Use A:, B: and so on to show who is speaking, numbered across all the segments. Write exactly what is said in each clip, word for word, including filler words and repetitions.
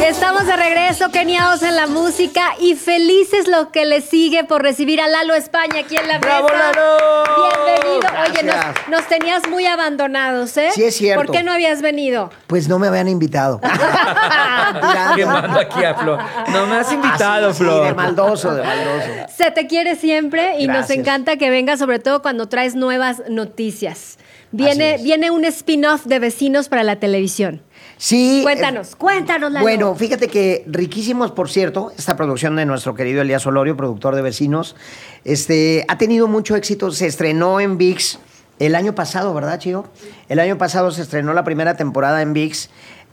A: Estamos de regreso, keniaos en la música y felices lo que les sigue por recibir a Lalo España aquí en la mesa.
B: ¡Bravo, Lalo!
A: Bienvenido.
B: Gracias.
A: Oye, nos, nos tenías muy abandonados, ¿eh?
C: Sí, es cierto.
A: ¿Por qué no habías venido?
C: Pues no me habían invitado.
B: ¿Qué mando aquí a Flor? No me has invitado,
C: Ah, sí,
B: Flor.
C: Sí, de maldoso, de maldoso.
A: Se te quiere siempre y
C: Gracias.
A: nos encanta que vengas, sobre todo cuando traes nuevas noticias. Viene,
C: Así es.
A: viene un spin-off de Vecinos para la televisión.
C: Sí.
A: Cuéntanos,
C: eh,
A: cuéntanos, Lalo.
C: Bueno, fíjate que riquísimos, por cierto, esta producción de nuestro querido Elías Olorio, productor de Vecinos, este, ha tenido mucho éxito. Se estrenó en ViX el año pasado, ¿verdad, Chío? El año pasado se estrenó la primera temporada en ViX.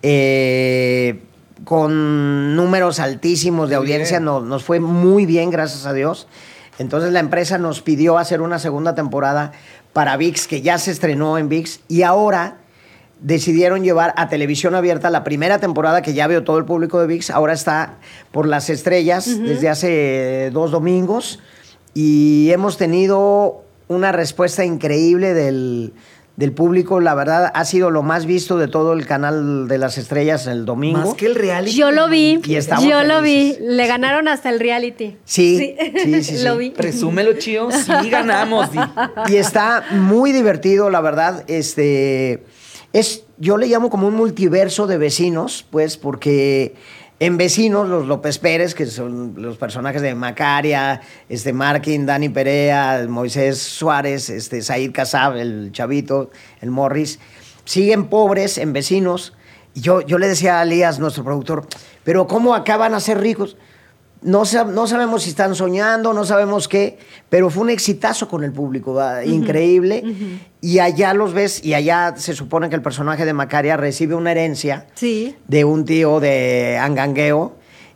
C: Eh, con números altísimos de
B: Muy
C: audiencia,
B: bien.
C: nos, nos fue muy bien, gracias a Dios. Entonces la empresa nos pidió hacer una segunda temporada para ViX, que ya se estrenó en ViX, y ahora decidieron llevar a televisión abierta la primera temporada, que ya vio todo el público de ViX. Ahora está por las estrellas uh-huh. desde hace dos domingos, y hemos tenido una respuesta increíble del, del público. La verdad, ha sido lo más visto de todo el canal de las estrellas el domingo.
B: Más que el reality.
A: Yo lo vi,
C: Y estamos
A: yo lo vi.
C: felices.
A: Le ganaron hasta el reality.
C: Sí, sí, sí, sí.
A: Lo vi.
B: Presúmelo, Chío. Sí, ganamos. Di.
C: Y está muy divertido, la verdad. Este es, yo le llamo como un multiverso de Vecinos, pues, porque en Vecinos, los López Pérez, que son los personajes de Macaria, este Markin, Dani Perea, Moisés Suárez, este Said Kasab, el chavito, el Morris, siguen pobres en Vecinos. Y yo, yo le decía a Elías, nuestro productor, pero ¿cómo acaban a ser ricos? No, sab- no sabemos si están soñando, no sabemos qué, pero fue un exitazo con el público, ¿verdad? Uh-huh. Increíble. Uh-huh. Y allá los ves, y allá se supone que el personaje de Macaria recibe una herencia
A: Sí.
C: de un tío de Angangueo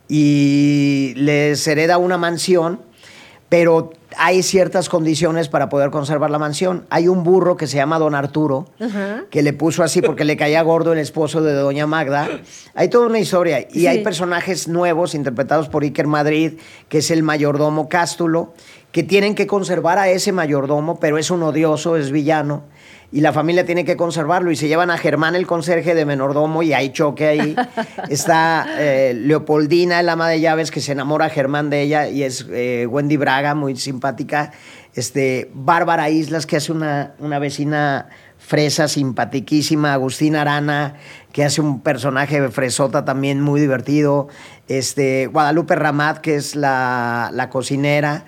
C: y les hereda una mansión, pero hay ciertas condiciones para poder conservar la mansión. Hay un burro que se llama Don Arturo, uh-huh. que le puso así porque le caía gordo el esposo de Doña Magda. Hay toda una historia. Y
A: sí.
C: hay personajes nuevos interpretados por Iker Madrid, que es el mayordomo Cástulo, que tienen que conservar a ese mayordomo, pero es un odioso, es villano. Y la familia tiene que conservarlo, y se llevan a Germán, el conserje de menordomo, y hay choque ahí. Está eh, Leopoldina, el ama de llaves, que se enamora a Germán de ella, y es eh, Wendy Braga, muy simpática. Este, Bárbara Islas, que hace una, una vecina fresa simpatiquísima. Agustín Arana, que hace un personaje fresota también muy divertido. Este, Guadalupe Ramat, que es la, la cocinera.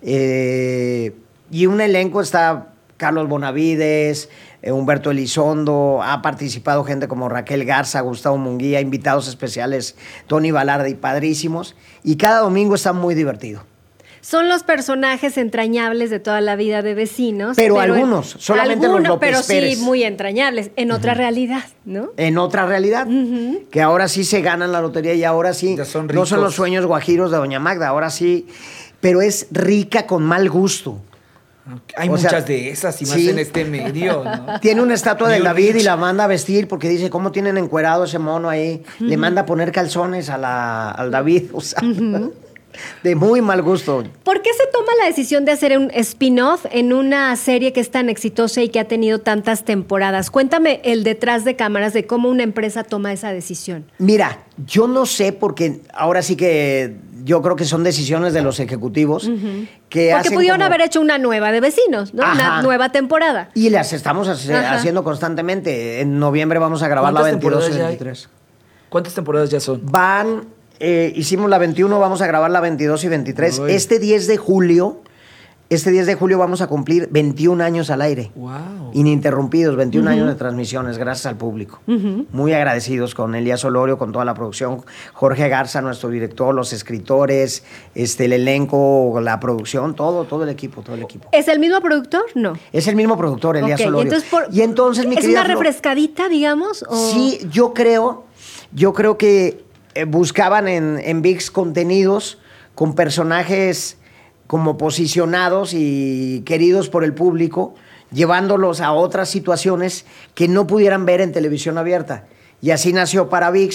C: Eh, y un elenco está... Carlos Bonavides, eh, Humberto Elizondo, ha participado gente como Raquel Garza, Gustavo Munguía, invitados especiales, Tony Balardi, padrísimos, y cada domingo está muy divertido.
A: Son los personajes entrañables de toda la vida de Vecinos.
C: Pero, pero algunos, en, solamente
A: algunos,
C: los López
A: pero
C: Pérez.
A: sí muy entrañables, en otra uh-huh. realidad, ¿no?
C: En otra realidad, uh-huh. que ahora sí se ganan la lotería y ahora sí,
B: ya son
C: no son los sueños guajiros de Doña Magda, ahora sí, pero es rica con mal gusto.
B: Hay
C: o
B: muchas
C: sea,
B: de esas y más
C: sí.
B: en este medio, ¿no?
C: Tiene una estatua de David y la manda a vestir porque dice, ¿cómo tienen encuerado ese mono ahí? Uh-huh. Le manda a poner calzones a la, al David, o sea, uh-huh. de muy mal gusto.
A: ¿Por qué se toma la decisión de hacer un spin-off en una serie que es tan exitosa y que ha tenido tantas temporadas? Cuéntame el detrás de cámaras de cómo una empresa toma esa decisión.
C: Mira, yo no sé, porque ahora sí que yo creo que son decisiones de los ejecutivos uh-huh. que
A: Porque
C: hacen
A: pudieron
C: como...
A: haber hecho una nueva de Vecinos, ¿no? Ajá. Una nueva temporada.
C: Y las estamos hace- haciendo constantemente. En noviembre vamos a grabar la veintidós y veintitrés.
B: ¿Cuántas temporadas ya son?
C: Van, eh, hicimos la veintiuno, vamos a grabar la veintidós y veintitrés. Uy. Este diez de julio, este diez de julio vamos a cumplir veintiún años al aire.
B: Wow.
C: Ininterrumpidos, veintiún uh-huh. años de transmisiones, gracias al público. Uh-huh. Muy agradecidos con Elías Olorio, con toda la producción, Jorge Garza, nuestro director, los escritores, este, el elenco, la producción, todo, todo el equipo, todo el equipo.
A: ¿Es el mismo productor? No.
C: Es el mismo productor, Elías
A: okay.
C: Olorio.
A: Entonces, por,
C: y entonces, mi
A: ¿es
C: querida
A: una refrescadita, digamos? ¿O?
C: Sí, yo creo, yo creo que eh, buscaban en, en ViX contenidos con personajes como posicionados y queridos por el público, llevándolos a otras situaciones que no pudieran ver en televisión abierta. Y así nació para ViX,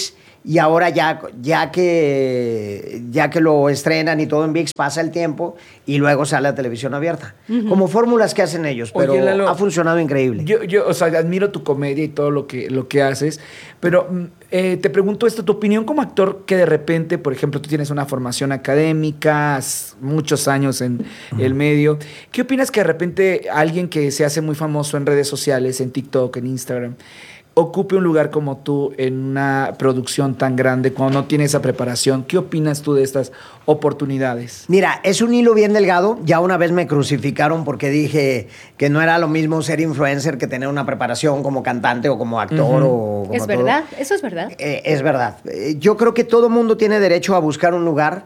C: Y ahora ya, ya, que, ya que lo estrenan y todo en V I X, pasa el tiempo y luego sale a televisión abierta. Uh-huh. Como fórmulas que hacen ellos, pero Oye, Lalo, ha funcionado increíble.
B: Yo, yo, o sea, admiro tu comedia y todo lo que, lo que haces, pero eh, te pregunto esto, tu opinión como actor que de repente, por ejemplo, tú tienes una formación académica, muchos años en uh-huh. el medio, ¿qué opinas que de repente alguien que se hace muy famoso en redes sociales, en TikTok, en Instagram, ocupe un lugar como tú en una producción tan grande cuando no tiene esa preparación? ¿Qué opinas tú de estas oportunidades?
C: Mira, es un hilo bien delgado. Ya una vez me crucificaron porque dije que no era lo mismo ser influencer que tener una preparación como cantante o como actor. Uh-huh. o como
A: ¿Es todo. verdad? ¿Eso es verdad?
C: Eh, es verdad. Eh, yo creo que todo mundo tiene derecho a buscar un lugar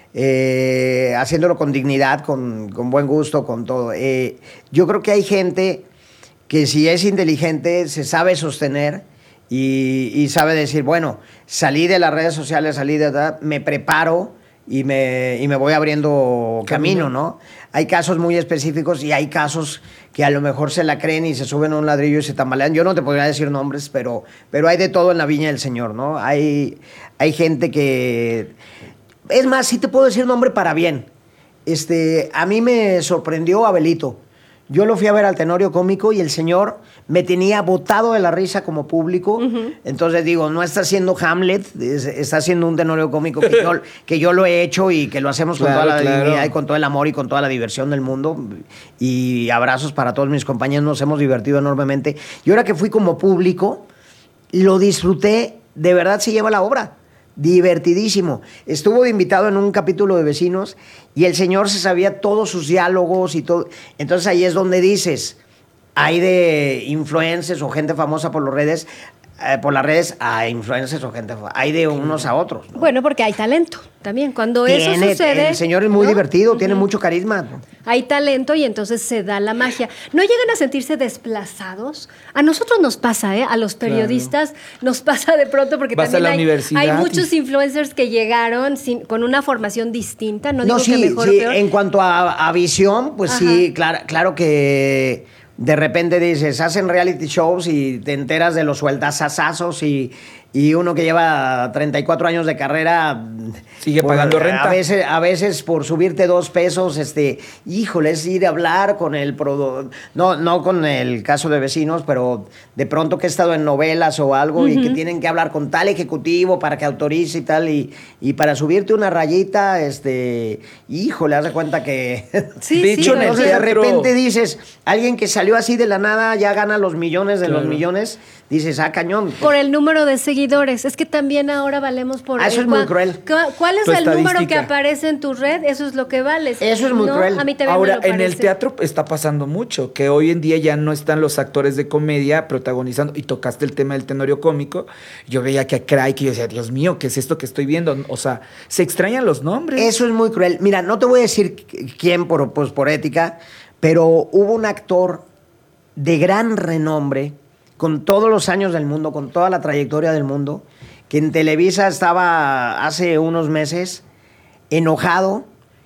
C: eh, haciéndolo con dignidad, con, con buen gusto, con todo. Eh, yo creo que hay gente que si es inteligente se sabe sostener y, y sabe decir, bueno, salí de las redes sociales, salí de edad, me preparo y me, y me voy abriendo camino, camino, ¿no? Hay casos muy específicos y hay casos que a lo mejor se la creen y se suben a un ladrillo y se tambalean. Yo no te podría decir nombres, pero, pero hay de todo en la viña del Señor, ¿no? Hay, hay gente que... Es más, sí te puedo decir nombre para bien. Este, a mí me sorprendió Abelito. Yo lo fui a ver al Tenorio Cómico y el señor me tenía botado de la risa como público. Uh-huh. Entonces digo, no está haciendo Hamlet, está haciendo un Tenorio Cómico que yo, que yo lo he hecho y que lo hacemos claro, con toda la claro. dignidad y con todo el amor y con toda la diversión del mundo. Y abrazos para todos mis compañeros, nos hemos divertido enormemente. Y ahora que fui como público, lo disfruté, de verdad se lleva la obra. Divertidísimo. Estuvo de invitado en un capítulo de Vecinos y el señor se sabía todos sus diálogos y todo. Entonces ahí es donde dices, hay de influencers o gente famosa por las redes, eh, por las redes a influencers o gente famosa. Hay de unos a otros, ¿no?
A: Bueno, porque hay talento también. Cuando
C: tiene,
A: eso sucede...
C: El señor es muy ¿no? divertido, uh-huh. tiene mucho carisma.
A: Hay talento y entonces se da la magia. ¿No llegan a sentirse desplazados? A nosotros nos pasa, ¿eh? A los periodistas claro. nos pasa de pronto porque
B: Vas
A: también
B: hay,
A: hay muchos influencers que llegaron sin, con una formación distinta. No, digo
C: no sí,
A: que mejor
C: sí.
A: o peor.
C: En cuanto a, a visión, pues Ajá. sí, claro, claro que de repente dices, hacen reality shows y te enteras de los sueldazazazos y... Y uno que lleva treinta y cuatro años de carrera...
B: Sigue por, pagando renta.
C: A veces, a veces por subirte dos pesos, este, híjole, es ir a hablar con el... Produ- no, no con el caso de Vecinos, pero de pronto que he estado en novelas o algo uh-huh. y que tienen que hablar con tal ejecutivo para que autorice y tal. Y, y para subirte una rayita, este, híjole, haz de cuenta que...
A: Sí,
C: de
A: sí,
C: hecho, entonces
A: de
C: repente dices, alguien que salió así de la nada ya gana los millones de claro. los millones... Dices, ah, cañón.
A: Por el número de seguidores. Es que también ahora valemos por...
C: Ah, eso
A: el,
C: es muy cruel.
A: ¿Cuál es tu el número que aparece en tu red? Eso es lo que vales.
C: Eso es muy
A: ¿no?
C: cruel.
A: A mí también
B: ahora,
A: me lo
B: en el teatro está pasando mucho, que hoy en día ya no están los actores de comedia protagonizando, y tocaste el tema del Tenorio Cómico. Yo veía que a Craig y yo decía, Dios mío, ¿qué es esto que estoy viendo? O sea, se extrañan los nombres.
C: Eso es muy cruel. Mira, no te voy a decir quién por, pues, por ética, pero hubo un actor de gran renombre, con todos los años del mundo, con toda la trayectoria del mundo, que en Televisa estaba hace unos meses enojado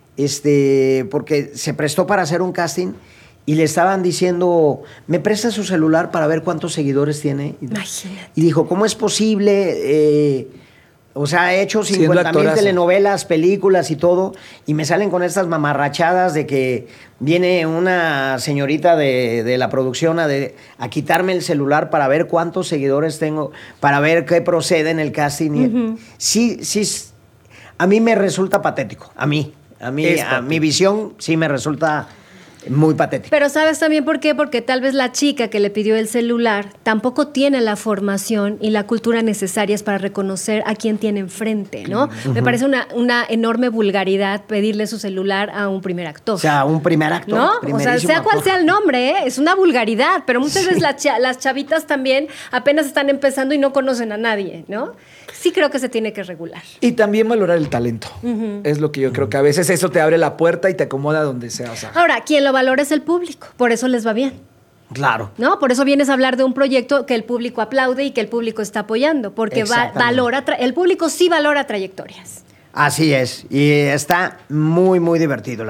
C: este, porque se prestó para hacer un casting y le estaban diciendo, ¿me presta su celular para ver cuántos seguidores tiene?
A: Imagínate.
C: Y dijo, ¿cómo es posible? Eh, o sea, ha hecho cincuenta mil telenovelas, películas y todo, y me salen con estas mamarrachadas de que viene una señorita de, de la producción a, de, a quitarme el celular para ver cuántos seguidores tengo, para ver qué procede en el casting. Uh-huh. Sí, sí, a mí me resulta patético, a mí, a mí, a patético. Mi visión sí me resulta... muy patético.
A: Pero ¿sabes también por qué? Porque tal vez la chica que le pidió el celular tampoco tiene la formación y la cultura necesarias para reconocer a quién tiene enfrente, ¿no? Uh-huh. Me parece una, una enorme vulgaridad pedirle su celular a un primer actor.
C: O sea, un primer actor.
A: ¿No? O sea, sea actor. Cual sea el nombre, ¿eh? Es una vulgaridad, pero muchas sí. veces la cha- las chavitas también apenas están empezando y no conocen a nadie, ¿no? Sí creo que se tiene que regular.
B: Y también valorar el talento. Uh-huh. Es lo que yo creo que a veces eso te abre la puerta y te acomoda donde sea. O sea.
A: Ahora, ¿quién lo valora es el público? Por eso les va bien.
C: Claro.
A: ¿No? Por eso vienes a hablar de un proyecto que el público aplaude y que el público está apoyando, porque va, valora, tra- el público sí valora trayectorias.
C: Así es, y está muy, muy divertido, la verdad.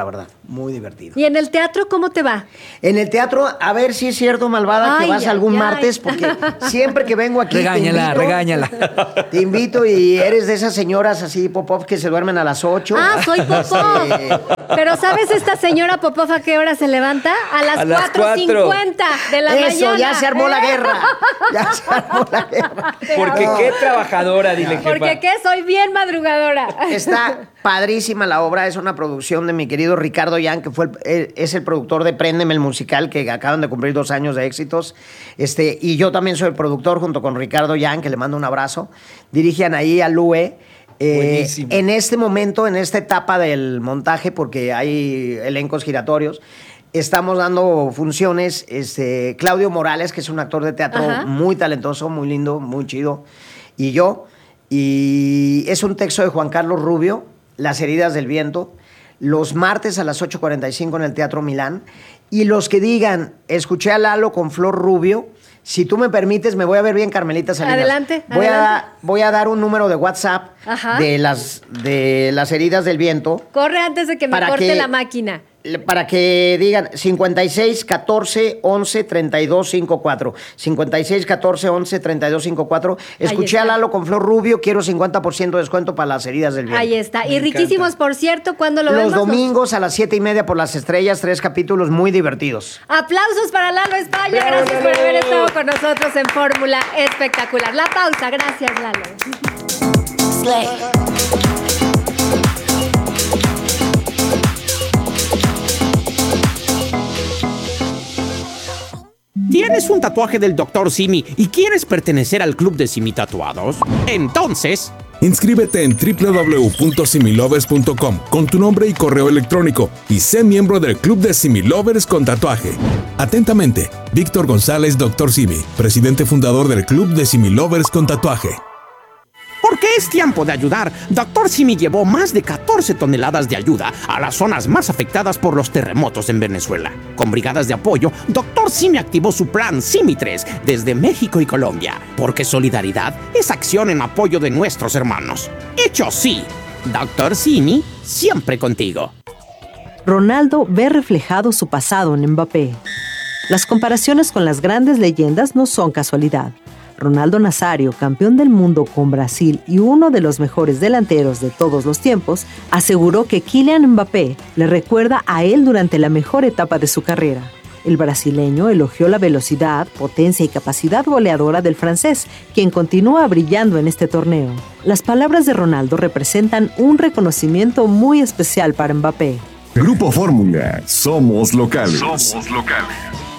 C: muy divertido.
A: ¿Y en el teatro cómo te va?
C: En el teatro, a ver si es cierto, malvada,
A: Ay,
C: que vas
A: ay,
C: algún
A: ay.
C: martes, porque siempre que vengo aquí
B: Regáñala,
C: te invito,
B: regáñala.
C: Te invito y eres de esas señoras así, Popov, que se duermen a las ocho.
A: Ah, soy Popov. Pero ¿sabes esta señora Popov a qué hora se levanta? A las,
B: A las
A: cuatro cincuenta de la
C: Eso,
A: mañana.
C: ya se armó la guerra. Ya se armó la guerra.
B: Porque
C: No.
B: qué trabajadora, dile que
A: Porque qué, soy bien madrugadora.
C: Está padrísima la obra, es una producción de mi querido Ricardo Yan, que fue el, es el productor de Préndeme el musical, que acaban de cumplir dos años de éxitos. Este, y yo también soy el productor junto con Ricardo Yan, que le mando un abrazo. Dirige Anaí Alúe. Eh,
B: Buenísimo.
C: en este momento, en esta etapa del montaje, porque hay elencos giratorios, estamos dando funciones. Este, Claudio Morales, que es un actor de teatro
A: Ajá.
C: muy talentoso, muy lindo, muy chido, y yo. Y es un texto de Juan Carlos Rubio, Las heridas del viento, los martes a las ocho cuarenta y cinco en el Teatro Milán. Y los que digan, escuché a Lalo con Flor Rubio, si tú me permites, me voy a ver bien, Carmelita Salinas.
A: Adelante,
C: Voy,
A: adelante.
C: A, voy a dar un número de WhatsApp
A: Ajá.
C: de las, de las heridas del viento.
A: Corre antes de que me
C: Para
A: corte
C: que-
A: la máquina.
C: Para que digan cincuenta y seis, catorce, once, treinta y dos, cincuenta y cuatro. cincuenta y seis, catorce, once, treinta y dos, cincuenta y cuatro. Escuché
A: está.
C: a Lalo con Flor Rubio, quiero cincuenta por ciento de descuento para las heridas del viento.
A: Ahí está.
B: Me
A: Y riquísimos,
B: encanta.
A: por cierto, cuando lo
C: Los
A: vemos.
C: domingos a las siete y media por las estrellas, tres capítulos muy divertidos.
A: Aplausos para Lalo España.
B: ¡Bravo,
A: Gracias por
B: Lalo!
A: haber estado con nosotros en Fórmula Espectacular. La pausa. Gracias, Lalo.
D: Slay.
E: ¿Tienes un tatuaje del doctor Simi y quieres pertenecer al club de Simi Tatuados? Entonces,
F: Inscríbete en doble u doble u doble u punto similovers punto com con tu nombre y correo electrónico y sé miembro del Club de Similovers con tatuaje. Atentamente, Víctor González, doctor Simi, presidente fundador del Club de Similovers con tatuaje.
E: porque es tiempo de ayudar, doctor Simi llevó más de catorce toneladas de ayuda a las zonas más afectadas por los terremotos en Venezuela. Con brigadas de apoyo, doctor Simi activó su plan Simi tres desde México y Colombia, porque solidaridad es acción en apoyo de nuestros hermanos. Hecho sí, doctor Simi, siempre contigo.
G: Ronaldo ve reflejado su pasado en Mbappé. Las comparaciones con las grandes leyendas no son casualidad. Ronaldo Nazario, campeón del mundo con Brasil y uno de los mejores delanteros de todos los tiempos, aseguró que Kylian Mbappé le recuerda a él durante la mejor etapa de su carrera. El brasileño elogió la velocidad, potencia y capacidad goleadora del francés, quien continúa brillando en este torneo. Las palabras de Ronaldo representan un reconocimiento muy especial para Mbappé.
H: Grupo Fórmula, somos locales. Somos locales.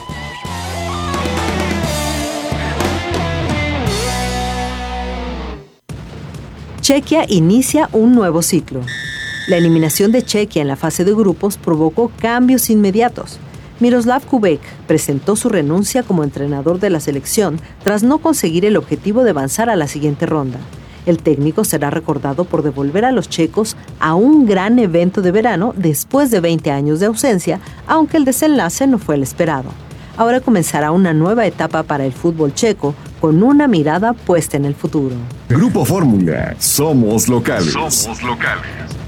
G: Chequia inicia un nuevo ciclo. La eliminación de Chequia en la fase de grupos provocó cambios inmediatos. Miroslav Kubek presentó su renuncia como entrenador de la selección tras no conseguir el objetivo de avanzar a la siguiente ronda. El técnico será recordado por devolver a los checos a un gran evento de verano después de veinte años de ausencia, aunque el desenlace no fue el esperado. Ahora comenzará una nueva etapa para el fútbol checo con una mirada puesta en el futuro.
H: Grupo Fórmula, somos locales. Somos locales.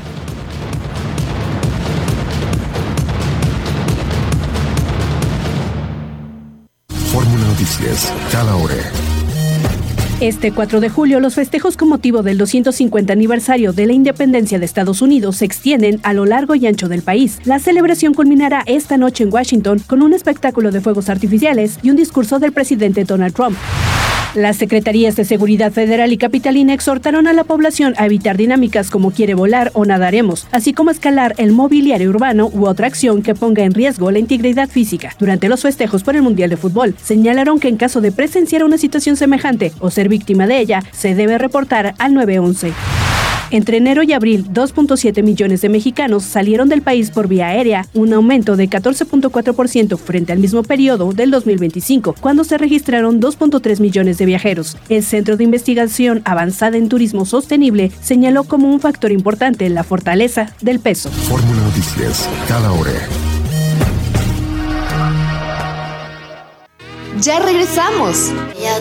H: Fórmula Noticias, cada hora.
I: Este cuatro de julio, los festejos con motivo del doscientos cincuenta aniversario de la independencia de Estados Unidos se extienden a lo largo y ancho del país. La celebración culminará esta noche en Washington con un espectáculo de fuegos artificiales y un discurso del presidente Donald Trump. Las Secretarías de Seguridad Federal y Capitalina exhortaron a la población a evitar dinámicas como quiere volar o nadaremos, así como escalar el mobiliario urbano u otra acción que ponga en riesgo la integridad física. Durante los festejos por el Mundial de Fútbol, señalaron que en caso de presenciar una situación semejante o ser víctima de ella, se debe reportar al nueve once. Entre enero y abril, dos punto siete millones de mexicanos salieron del país por vía aérea, un aumento de catorce punto cuatro por ciento frente al mismo periodo del dos mil veinticinco, cuando se registraron dos punto tres millones de viajeros. El Centro de Investigación Avanzada en Turismo Sostenible señaló como un factor importante la fortaleza del peso.
H: Fórmula Noticias, cada hora.
D: Ya regresamos.